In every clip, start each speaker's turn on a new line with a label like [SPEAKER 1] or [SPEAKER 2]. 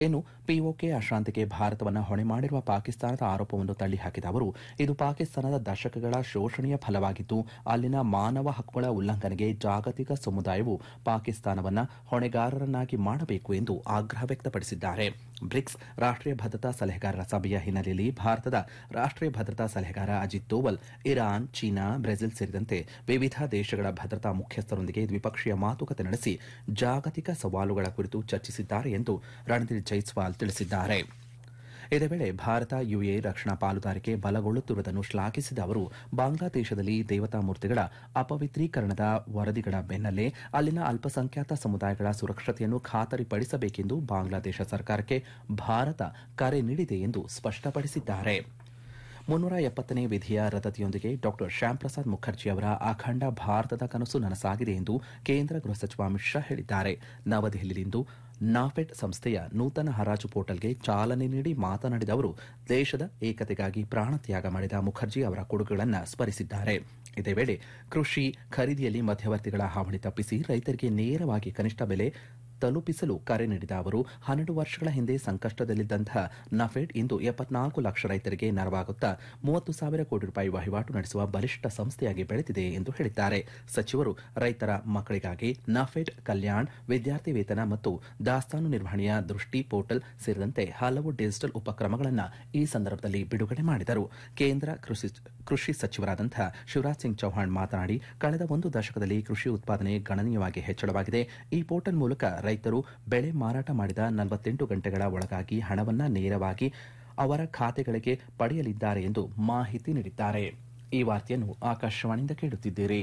[SPEAKER 1] ಇನ್ನು ಪಿಒಕೆ ಅಶಾಂತಿಗೆ ಭಾರತವನ್ನು ಹೊಣೆ ಮಾಡಿರುವ ಪಾಕಿಸ್ತಾನದ ಆರೋಪವನ್ನು ತಳ್ಳಿಹಾಕಿದ ಅವರು ಇದು ಪಾಕಿಸ್ತಾನದ ದಶಕಗಳ ಶೋಷಣೆಯ ಫಲವಾಗಿದ್ದು ಅಲ್ಲಿನ ಮಾನವ ಹಕ್ಕುಗಳ ಉಲ್ಲಂಘನೆಗೆ ಜಾಗತಿಕ ಸಮುದಾಯವು ಪಾಕಿಸ್ತಾನವನ್ನು ಹೊಣೆಗಾರರನ್ನಾಗಿ ಮಾಡಬೇಕು ಎಂದು ಆಗ್ರಹ ವ್ಯಕ್ತಪಡಿಸಿದ್ದಾರೆ. ಬ್ರಿಕ್ಸ್ ರಾಷ್ಟೀಯ ಭದ್ರತಾ ಸಲಹೆಗಾರರ ಸಭೆಯ ಹಿನ್ನೆಲೆಯಲ್ಲಿ ಭಾರತದ ರಾಷ್ಟೀಯ ಭದ್ರತಾ ಸಲಹೆಗಾರ Ajit Doval Iran, China, Brazil ಸೇರಿದಂತೆ ವಿವಿಧ ದೇಶಗಳ ಭದ್ರತಾ ಮುಖ್ಯಸ್ಥರೊಂದಿಗೆ ದ್ವಿಪಕ್ಷೀಯ ಮಾತುಕತೆ ನಡೆಸಿ ಜಾಗತಿಕ ಸವಾಲುಗಳ ಕುರಿತು ಚರ್ಚಿಸಿದ್ದಾರೆ ಎಂದು ರಣಧೀರ್ ಜೈಸ್ವಾಲ್ ತಿಳಿಸಿದ್ದಾರೆ. ಇದೇ ವೇಳೆ ಭಾರತ ಯುಎಇ ರಕ್ಷಣಾ ಪಾಲುದಾರಿಕೆ ಬಲಗೊಳ್ಳುತ್ತಿರುವುದನ್ನು ಶ್ಲಾಘಿಸಿದ ಅವರು ಬಾಂಗ್ಲಾದೇಶದಲ್ಲಿ ದೇವತಾ ಮೂರ್ತಿಗಳ ಅಪವಿತ್ರೀಕರಣದ ವರದಿಗಳ ಬೆನ್ನಲ್ಲೇ ಅಲ್ಲಿನ ಅಲ್ಪಸಂಖ್ಯಾತ ಸಮುದಾಯಗಳ ಸುರಕ್ಷತೆಯನ್ನು ಖಾತರಿಪಡಿಸಬೇಕೆಂದು ಬಾಂಗ್ಲಾದೇಶ ಸರ್ಕಾರಕ್ಕೆ ಭಾರತ ಕರೆ ನೀಡಿದೆ ಎಂದು ಸ್ಪಷ್ಟಪಡಿಸಿದ್ದಾರೆ. 370ನೇ ವಿಧಿಯ ರದ್ದತಿಯೊಂದಿಗೆ ಡಾ ಶ್ಯಾಮ್ ಪ್ರಸಾದ್ ಮುಖರ್ಜಿ ಅವರ ಅಖಂಡ ಭಾರತದ ಕನಸು ನನಸಾಗಿದೆ ಎಂದು ಕೇಂದ್ರ ಗೃಹ ಸಚಿವ ಅಮಿತ್ ಶಾ ಹೇಳಿದ್ದಾರೆ. ನವದೆಹಲಿಯಲ್ಲಿಂದು ನಾಫೆಡ್ ಸಂಸ್ಥೆಯ ನೂತನ ಹರಾಜು ಪೋರ್ಟಲ್ಗೆ ಚಾಲನೆ ನೀಡಿ ಮಾತನಾಡಿದ ಅವರು ದೇಶದ ಏಕತೆಗಾಗಿ ಪ್ರಾಣತ್ಯಾಗ ಮಾಡಿದ ಮುಖರ್ಜಿ ಅವರ ಕೊಡುಗೆಗಳನ್ನು ಸ್ಮರಿಸಿದ್ದಾರೆ. ಇದೇ ವೇಳೆ ಕೃಷಿ ಖರೀದಿಯಲ್ಲಿ ಮಧ್ಯವರ್ತಿಗಳ ಹಾವಳಿ ತಪ್ಪಿಸಿ ರೈತರಿಗೆ ನೇರವಾಗಿ ಕನಿಷ್ಠ ಬೆಲೆ ತಲುಪಿಸಲು ಕರೆ ನೀಡಿದ ಅವರು 12 ವರ್ಷಗಳ ಹಿಂದೆ ಸಂಕಷ್ಟದಲ್ಲಿದ್ದಂತಹ ನಫೆಡ್ ಇಂದು 74 ಲಕ್ಷ ರೈತರಿಗೆ ನೆರವಾಗುತ್ತಾ 30,000 ಕೋಟಿ ರೂಪಾಯಿ ವಹಿವಾಟು ನಡೆಸುವ ಬಲಿಷ್ಠ ಸಂಸ್ಥೆಯಾಗಿ ಬೆಳೆದಿದೆ ಎಂದು ಹೇಳಿದ್ದಾರೆ. ಸಚಿವರು ರೈತರ ಮಕ್ಕಳಿಗಾಗಿ ನಫೆಡ್ ಕಲ್ಯಾಣ್, ವಿದ್ಯಾರ್ಥಿ ವೇತನ ಮತ್ತು ದಾಸ್ತಾನು ನಿರ್ವಹಣೆಯ ದೃಷ್ಟಿ ಪೋರ್ಟಲ್ ಸೇರಿದಂತೆ ಹಲವು ಡಿಜಿಟಲ್ ಉಪಕ್ರಮಗಳನ್ನು ಈ ಸಂದರ್ಭದಲ್ಲಿ ಬಿಡುಗಡೆ ಮಾಡಿದರು. ಕೇಂದ್ರ ಕೃಷಿ ಸಚಿವರಾದಂತಹ ಶಿವರಾಜ್ ಸಿಂಗ್ ಚೌಹಾಣ್ ಮಾತನಾಡಿ ಕಳೆದ ಒಂದು ದಶಕದಲ್ಲಿ ಕೃಷಿ ಉತ್ಪಾದನೆ ಗಣನೀಯವಾಗಿ ಹೆಚ್ಚಳವಾಗಿದೆ. ಈ ಪೋರ್ಟಲ್ ಮೂಲಕ ರೈತರು ಬೆಳೆ ಮಾರಾಟ ಮಾಡಿದ 48 ಗಂಟೆಗಳ ಒಳಗಾಗಿ ಹಣವನ್ನು ನೇರವಾಗಿ ಅವರ ಖಾತೆಗಳಿಗೆ ಪಡೆಯಲಿದ್ದಾರೆ ಎಂದು ಮಾಹಿತಿ ನೀಡಿದ್ದಾರೆ. ಈ ವಾರ್ತೆಯನ್ನು ಆಕಾಶವಾಣಿಯಿಂದ ಕೇಳುತ್ತಿದ್ದೀರಿ.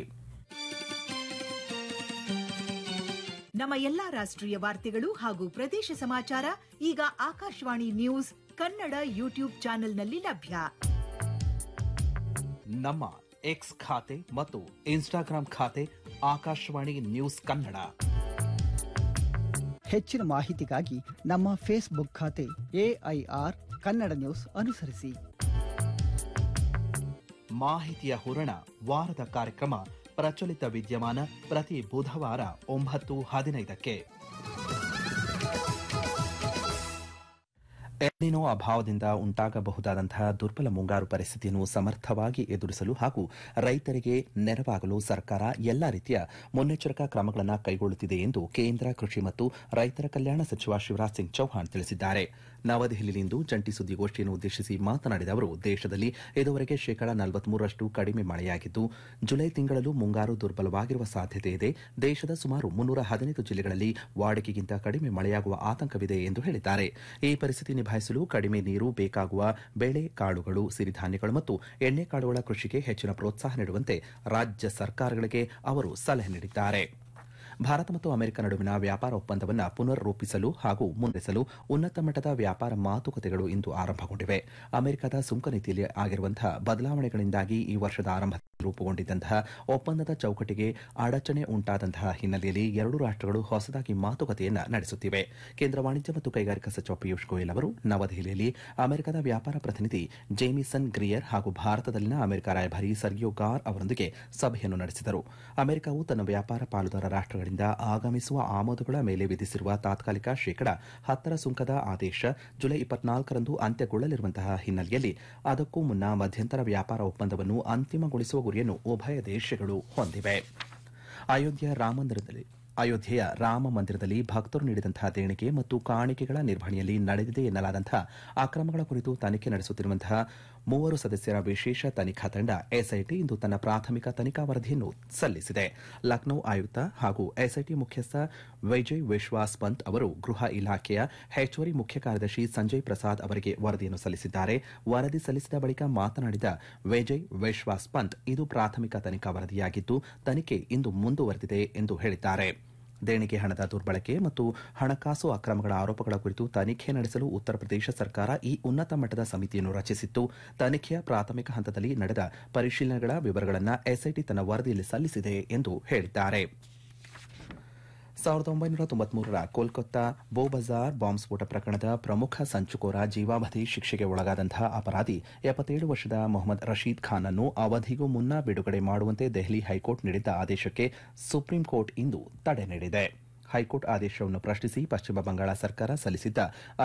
[SPEAKER 2] ನಮ್ಮ ಎಲ್ಲಾ ರಾಷ್ಟ್ರೀಯ ವಾರ್ತೆಗಳು ಹಾಗೂ ಪ್ರದೇಶ ಸಮಾಚಾರ ಈಗ ಆಕಾಶವಾಣಿ ನ್ಯೂಸ್ ಕನ್ನಡ ಯೂಟ್ಯೂಬ್ ಚಾನೆಲ್ನಲ್ಲಿ ಲಭ್ಯ.
[SPEAKER 1] ನಮ್ಮ ಎಕ್ಸ್ ಖಾತೆ ಮತ್ತು ಇನ್ಸ್ಟಾಗ್ರಾಂ ಖಾತೆ ಆಕಾಶವಾಣಿ ನ್ಯೂಸ್ ಕನ್ನಡ.
[SPEAKER 3] ಹೆಚ್ಚಿನ ಮಾಹಿತಿಗಾಗಿ ನಮ್ಮ ಫೇಸ್ಬುಕ್ ಖಾತೆ ಎಐಆರ್ ಕನ್ನಡ ನ್ಯೂಸ್ ಅನುಸರಿಸಿ.
[SPEAKER 1] ಮಾಹಿತಿಯ ಹೂರಣ ವಾರದ ಕಾರ್ಯಕ್ರಮ ಪ್ರಚಲಿತ ವಿದ್ಯಮಾನ ಪ್ರತಿ ಬುಧವಾರ 9:15ಕ್ಕೆ. ಎಲ್ನಿನೋ ಅಭಾವದಿಂದ ಉಂಟಾಗಬಹುದಾದಂತಹ ದುರ್ಬಲ ಮುಂಗಾರು ಪರಿಸ್ಥಿತಿಯನ್ನು ಸಮರ್ಥವಾಗಿ ಎದುರಿಸಲು ಹಾಗೂ ರೈತರಿಗೆ ನೆರವಾಗಲು ಸರ್ಕಾರ ಎಲ್ಲಾ ರೀತಿಯ ಮುನ್ನೆಚ್ಚರಿಕಾ ಕ್ರಮಗಳನ್ನು ಕೈಗೊಳ್ಳುತ್ತಿದೆ ಎಂದು ಕೇಂದ್ರ ಕೃಷಿ ಮತ್ತು ರೈತರ ಕಲ್ಯಾಣ ಸಚಿವ ಶಿವರಾಜ್ ಸಿಂಗ್ ಚೌಹಾಣ್ ತಿಳಿಸಿದ್ದಾರೆ. ನವದೆಹಲಿಯಲ್ಲಿಂದು ಜಂಟಿ ಸುದ್ದಿಗೋಷ್ಠಿಯನ್ನು ಉದ್ದೇಶಿಸಿ ಮಾತನಾಡಿದ ಅವರು ದೇಶದಲ್ಲಿ ಇದುವರೆಗೆ 43% ಕಡಿಮೆ ಮಳೆಯಾಗಿದ್ದು ಜುಲೈ ತಿಂಗಳಲ್ಲೂ ಮುಂಗಾರು ದುರ್ಬಲವಾಗಿರುವ ಸಾಧ್ಯತೆ ಇದೆ. ದೇಶದ ಸುಮಾರು 315 ಜಿಲ್ಲೆಗಳಲ್ಲಿ ವಾಡಿಕೆಗಿಂತ ಕಡಿಮೆ ಮಳೆಯಾಗುವ ಆತಂಕವಿದೆ ಎಂದು ಹೇಳಿದ್ದಾರೆ. ಈ ಪರಿಸ್ಥಿತಿ ನಿಭಾಯಿಸಲು ಕಡಿಮೆ ನೀರು ಬೇಕಾಗುವ ಬೇಳೆ ಕಾಳುಗಳು, ಸಿರಿಧಾನ್ಯಗಳು ಮತ್ತು ಎಣ್ಣೆಕಾಳುಗಳ ಕೃಷಿಗೆ ಹೆಚ್ಚಿನ ಪ್ರೋತ್ಸಾಹ ನೀಡುವಂತೆ ರಾಜ್ಯ ಸರ್ಕಾರಗಳಿಗೆ ಅವರು ಸಲಹೆ ನೀಡಿದ್ದಾರೆ. ಭಾರತ ಮತ್ತು ಅಮೆರಿಕ ನಡುವಿನ ವ್ಯಾಪಾರ ಒಪ್ಪಂದವನ್ನು ಪುನರ್ ರೂಪಿಸಲು ಹಾಗೂ ಮುಂದುವರೆಸಲು ಉನ್ನತ ಮಟ್ಟದ ವ್ಯಾಪಾರ ಮಾತುಕತೆಗಳು ಇಂದು ಆರಂಭಗೊಂಡಿವೆ. ಅಮೆರಿಕದ ಸುಂಕ ನೀತಿಯಲ್ಲಿ ಆಗಿರುವಂತಹ ಬದಲಾವಣೆಗಳಿಂದಾಗಿ ಈ ವರ್ಷದ ಆರಂಭದಲ್ಲಿ ರೂಪುಗೊಂಡಿದ್ದಂತಹ ಒಪ್ಪಂದದ ಚೌಕಟ್ಟಿಗೆ ಅಡಚಣೆ ಉಂಟಾದಂತಹ ಹಿನ್ನೆಲೆಯಲ್ಲಿ ಎರಡೂ ರಾಷ್ಟಗಳು ಹೊಸದಾಗಿ ಮಾತುಕತೆಯನ್ನು ನಡೆಸುತ್ತಿವೆ. ಕೇಂದ್ರ ವಾಣಿಜ್ಯ ಮತ್ತು ಕೈಗಾರಿಕಾ ಸಚಿವ ಪಿಯೂಷ್ ಗೋಯಲ್ ಅವರು ನವದೆಹಲಿಯಲ್ಲಿ ಅಮೆರಿಕದ ವ್ಯಾಪಾರ ಪ್ರತಿನಿಧಿ ಜೇಮಿಸನ್ ಗ್ರಿಯರ್ ಹಾಗೂ ಭಾರತದಲ್ಲಿನ ಅಮೆರಿಕ ರಾಯಭಾರಿ ಸರ್ಗಿಯೋ ಗಾರ್ ಅವರೊಂದಿಗೆ ಸಭೆಯನ್ನು ನಡೆಸಿದರು. ಅಮೆರಿಕವು ತನ್ನ ವ್ಯಾಪಾರ ಪಾಲುದಾರ ರಾಷ್ಟಗಳಿಂದ ಆಗಮಿಸುವ ಆಮದುಗಳ ಮೇಲೆ ವಿಧಿಸಿರುವ ತಾತ್ಕಾಲಿಕ ಶೇಕಡಾ 10 ಸುಂಕದ ಆದೇಶ ಜುಲೈ 24ರಂದು ಅಂತ್ಯಗೊಳ್ಳಲಿರುವಂತಹ ಹಿನ್ನೆಲೆಯಲ್ಲಿ ಅದಕ್ಕೂ ಮುನ್ನ ಮಧ್ಯಂತರ ವ್ಯಾಪಾರ ಒಪ್ಪಂದವನ್ನು ಅಂತಿಮಗೊಳಿಸುವ ಗುರಿಯನ್ನು ಉಭಯ ದೇಶಗಳು ಹೊಂದಿವೆ. ಅಯೋಧ್ಯೆಯ ರಾಮ ಮಂದಿರದಲ್ಲಿ ಭಕ್ತರು ನೀಡಿದಂತಹ ದೇಣಿಗೆ ಮತ್ತು ಕಾಣಿಕೆಗಳ ನಿರ್ವಹಣೆಯಲ್ಲಿ ನಡೆದಿದೆ ಎನ್ನಲಾದಂತಹ ಅಕ್ರಮಗಳ ಕುರಿತು ತನಿಖೆ ನಡೆಸುತ್ತಿರುವಂತಹ 3 ಸದಸ್ಯರ ವಿಶೇಷ ತನಿಖಾ ತಂಡ ಎಸ್ಐಟಿ ಇಂದು ತನ್ನ ಪ್ರಾಥಮಿಕ ತನಿಖಾ ವರದಿಯನ್ನು ಸಲ್ಲಿಸಿದೆ. ಲಕ್ನೋ ಆಯುಕ್ತ ಹಾಗೂ ಎಸ್ಐಟಿ ಮುಖ್ಯಸ್ಥ ವಿಜಯ್ ವಿಶ್ವಾಸ್ ಪಂತ್ ಅವರು ಗೃಹ ಇಲಾಖೆಯ ಹೆಚ್ಚುವರಿ ಮುಖ್ಯ ಕಾರ್ಯದರ್ಶಿ ಸಂಜಯ್ ಪ್ರಸಾದ್ ಅವರಿಗೆ ವರದಿಯನ್ನು ಸಲ್ಲಿಸಿದ್ದಾರೆ. ವರದಿ ಸಲ್ಲಿಸಿದ ಬಳಿಕ ಮಾತನಾಡಿದ ವಿಜಯ್ ವಿಶ್ವಾಸ್ ಪಂತ್ ಇದು ಪ್ರಾಥಮಿಕ ತನಿಖಾ ವರದಿಯಾಗಿದ್ದು ತನಿಖೆ ಇಂದು ಮುಂದುವರೆದಿದೆ ಎಂದು ಹೇಳಿದ್ದಾರೆ. ದೇಣಿಗೆ ಹಣದ ದುರ್ಬಳಕೆ ಮತ್ತು ಹಣಕಾಸು ಅಕ್ರಮಗಳ ಆರೋಪಗಳ ಕುರಿತು ತನಿಖೆ ನಡೆಸಲು ಉತ್ತರ ಪ್ರದೇಶ ಸರ್ಕಾರ ಈ ಉನ್ನತ ಮಟ್ಟದ ಸಮಿತಿಯನ್ನು ರಚಿಸಿತ್ತು. ತನಿಖೆಯ ಪ್ರಾಥಮಿಕ ಹಂತದಲ್ಲಿ ನಡೆದ ಪರಿಶೀಲನೆಗಳ ವಿವರಗಳನ್ನು ಎಸ್ಐಟಿ ತನ್ನ ವರದಿಯಲ್ಲಿ ಸಲ್ಲಿಸಿದೆ ಎಂದು ಹೇಳಿದ್ದಾರೆ. 1993ರ ಕೋಲ್ಕತ್ತಾ ಬೌಬಜಾರ್ ಬಾಂಬ್ ಸ್ಫೋಟ ಪ್ರಕರಣದ ಪ್ರಮುಖ ಸಂಚುಕೋರ ಜೀವಾವಧಿ ಶಿಕ್ಷೆಗೆ ಒಳಗಾದಂತಹ ಅಪರಾಧಿ 77 ವರ್ಷದ ಮೊಹಮ್ಮದ್ ರಶೀದ್ ಖಾನ್ ಅನ್ನು ಅವಧಿಗೂ ಮುನ್ನ ಬಿಡುಗಡೆ ಮಾಡುವಂತೆ ದೆಹಲಿ ಹೈಕೋರ್ಟ್ ನೀಡಿದ್ದ ಆದೇಶಕ್ಕೆ ಸುಪ್ರೀಂ ಕೋರ್ಟ್ ಇಂದು ತಡೆ ನೀಡಿದೆ. ಹೈಕೋರ್ಟ್ ಆದೇಶವನ್ನು ಪ್ರಶ್ನಿಸಿ ಪಶ್ಚಿಮ ಬಂಗಾಳ ಸರ್ಕಾರ ಸಲ್ಲಿಸಿದ್ದ